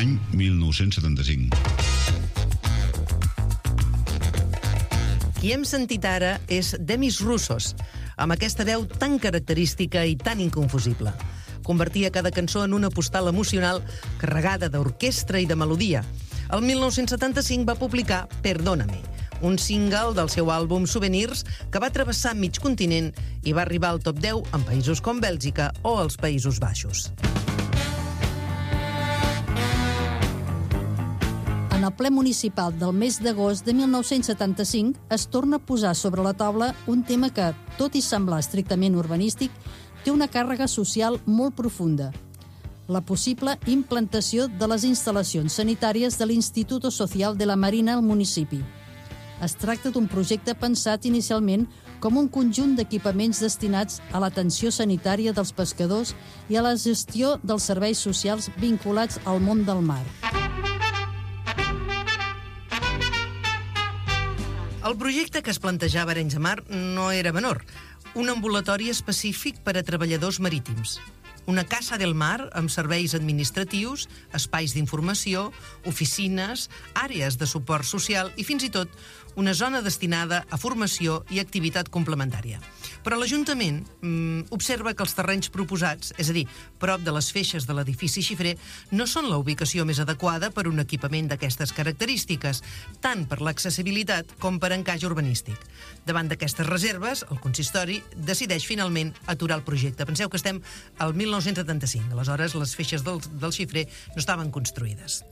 Any 1975. Qui hem sentit ara és Demis Roussos, amb aquesta veu tan característica i tan inconfusible. Convertia cada cançó en una postal emocional carregada d'orquestra i de melodia. El 1975 va publicar Perdóname, un single del seu àlbum Souvenirs que va travessar mig continent i va arribar al top 10 en països com Bèlgica o els Països Baixos. En el ple municipal del mes d'agost de 1975 es torna a posar sobre la taula un tema que, tot i semblar estrictament urbanístic, té una càrrega social molt profunda: la possible implantació de les instal·lacions sanitàries de l'Instituto Social de la Marina al municipi. Es tracta d'un projecte pensat inicialment com un conjunt d'equipaments destinats a l'atenció sanitària dels pescadors i a la gestió dels serveis socials vinculats al món del mar. El projecte que es plantejava a Arenys de Mar no era menor. Un ambulatori específic per a treballadors marítims. Una casa del mar amb serveis administratius, espais d'informació, oficines, àrees de suport social i fins i tot una zona destinada a formació i activitat complementària. Però l'Ajuntament observa que els terrenys proposats, és a dir, prop de les feixes de l'edifici xifrer, no són la ubicació més adequada per un equipament d'aquestes característiques, tant per l'accessibilitat com per encaix urbanístic. Davant d'aquestes reserves, el consistori decideix finalment aturar el projecte. Penseu que estem al 1975, aleshores les feixes del xifrer no estaven construïdes.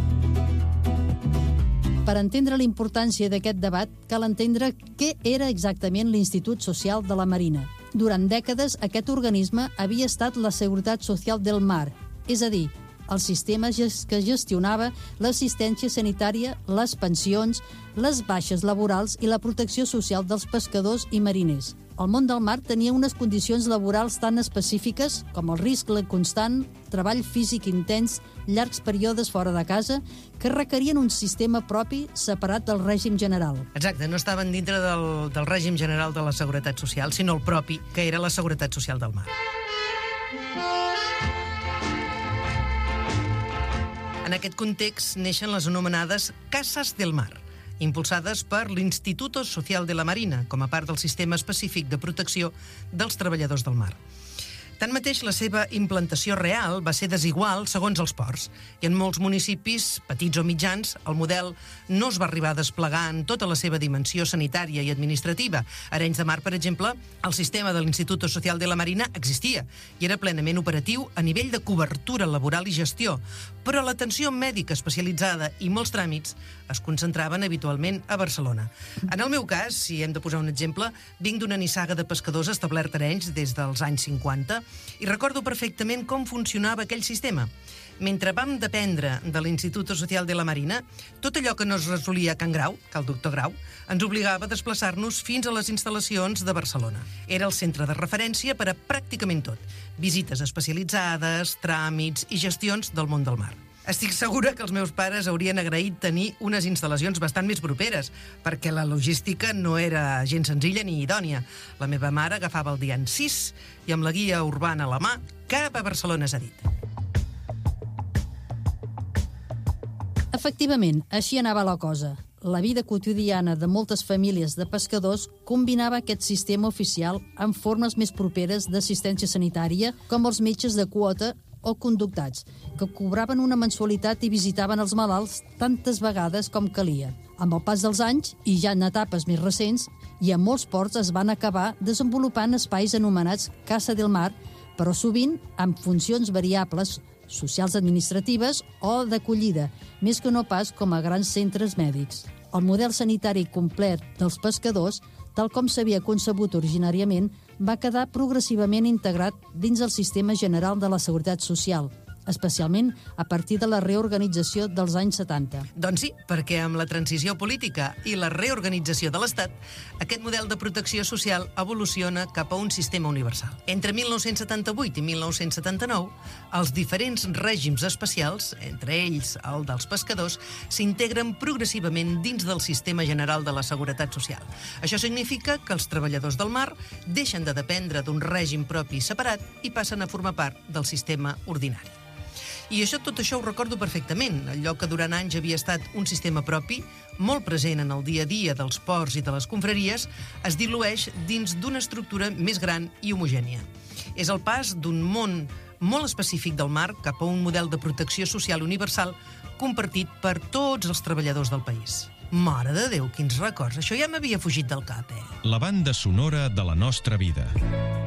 Per entendre la importància d'aquest debat, cal entendre què era exactament l'Institut Social de la Marina. Durant dècades, aquest organisme havia estat la Seguretat Social del Mar, és a dir, el sistema que gestionava l'assistència sanitària, les pensions, les baixes laborals i la protecció social dels pescadors i mariners. El món del mar tenia unes condicions laborals tan específiques com el risc constant, treball físic intens, llargs períodes fora de casa, que requerien un sistema propi separat del règim general. Exacte, no estaven dintre del règim general de la Seguretat Social, sinó el propi, que era la Seguretat Social del Mar. En aquest context neixen les anomenades Casas del Mar, impulsades per l'Instituto Social de la Marina, com a part del sistema específic de protecció dels treballadors del mar. Tanmateix, la seva implantació real va ser desigual segons els ports, i en molts municipis, petits o mitjans, el model no es va arribar a desplegar en tota la seva dimensió sanitària i administrativa. A Arenys de Mar, per exemple, el sistema de l'Instituto Social de la Marina existia i era plenament operatiu a nivell de cobertura laboral i gestió, però l'atenció mèdica especialitzada i molts tràmits es concentraven habitualment a Barcelona. En el meu cas, si hem de posar un exemple, vinc d'una nissaga de pescadors establert a Arenys des dels anys 50 i recordo perfectament com funcionava aquell sistema. Mentre vam dependre de l'Instituto Social de la Marina, tot allò que no es resolia a Can Grau, que el doctor Grau, ens obligava a desplaçar-nos fins a les instal·lacions de Barcelona. Era el centre de referència per a pràcticament tot: visites especialitzades, tràmits i gestions del món del mar. Estic segura que els meus pares haurien agraït tenir unes instal·lacions bastant més properes, perquè la logística no era gens senzilla ni idònia. La meva mare agafava el dia en 6 i amb la guia urbana a la mà cap a Barcelona, s'ha dit. Efectivament, així anava la cosa. La vida quotidiana de moltes famílies de pescadors combinava aquest sistema oficial amb formes més properes d'assistència sanitària, com els metges de quota o conductats, que cobraven una mensualitat i visitaven els malalts tantes vegades com calia. Amb el pas dels anys, i ja en etapes més recents, i a molts ports es van acabar desenvolupant espais anomenats Casa del Mar, però sovint amb funcions variables, socials administratives o d'acollida, més que no pas com a grans centres mèdics. El model sanitari complet dels pescadors, tal com s'havia concebut originàriament, va quedar progressivament integrat dins el sistema general de la Seguretat Social, especialment a partir de la reorganització dels anys 70. Doncs sí, perquè amb la transició política i la reorganització de l'Estat, aquest model de protecció social evoluciona cap a un sistema universal. Entre 1978 i 1979, els diferents règims especials, entre ells el dels pescadors, s'integren progressivament dins del sistema general de la Seguretat Social. Això significa que els treballadors del mar deixen de dependre d'un règim propi separat i passen a formar part del sistema ordinari. I tot això ho recordo perfectament. Allò que durant anys havia estat un sistema propi, molt present en el dia a dia dels ports i de les confraries, es dilueix dins d'una estructura més gran i homogènia. És el pas d'un món molt específic del mar cap a un model de protecció social universal compartit per tots els treballadors del país. Mare de Déu, quins records! Això ja m'havia fugit del cap, La banda sonora de la nostra vida.